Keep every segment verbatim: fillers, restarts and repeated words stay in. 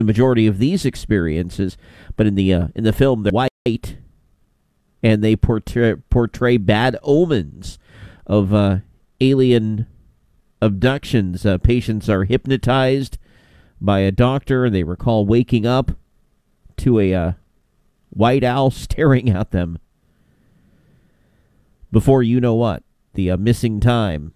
the majority of these experiences, but in the uh, in the film, they're white, and they portray, portray bad omens of uh, alien abductions. Uh, patients are hypnotized by a doctor, and they recall waking up to a uh, white owl staring at them. Before you know what, the uh, missing time,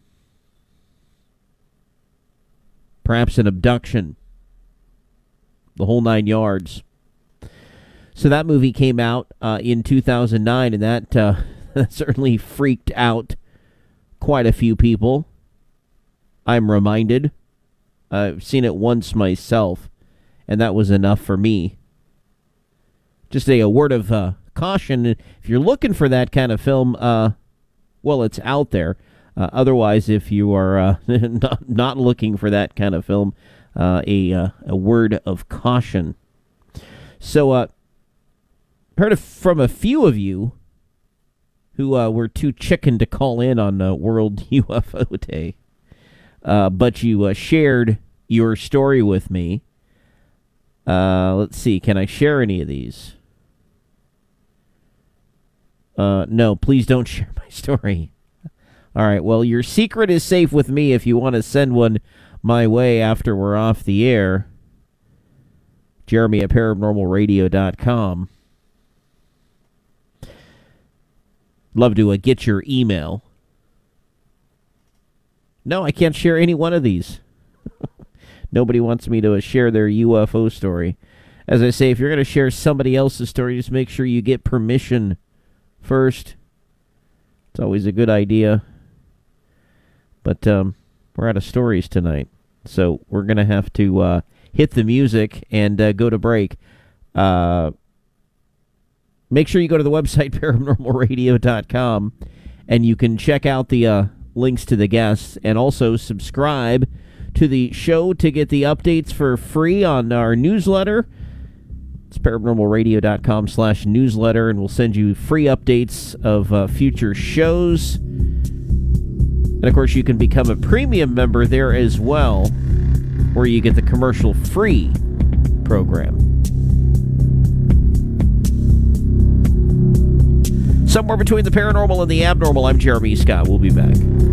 perhaps an abduction, the whole nine yards. So that movie came out uh, in two thousand nine, and that uh, certainly freaked out quite a few people. I'm reminded. I've seen it once myself, and that was enough for me. Just a, a word of uh, caution. If you're looking for that kind of film, uh, well, it's out there. Uh, otherwise, if you are uh, not, not looking for that kind of film, uh, a uh, a word of caution. So, uh, heard of, from a few of you who uh, were too chicken to call in on uh, World U F O Day, uh, but you uh, shared your story with me. Uh, let's see, can I share any of these? Uh, no, please don't share my story. All right, well, your secret is safe with me if you want to send one my way after we're off the air. Jeremy at paranormal radio dot com. Love to uh, get your email. No, I can't share any one of these. Nobody wants me to uh, share their U F O story. As I say, if you're going to share somebody else's story, just make sure you get permission first. It's always a good idea. But um, we're out of stories tonight, so we're going to have to uh, hit the music and uh, go to break. Uh, make sure you go to the website, paranormal radio dot com, and you can check out the uh, links to the guests, and also subscribe to the show to get the updates for free on our newsletter. It's paranormal radio dot com slash newsletter, and we'll send you free updates of uh, future shows. And, of course, you can become a premium member there as well, where you get the commercial-free program. Somewhere between the paranormal and the abnormal, I'm Jeremy Scott. We'll be back.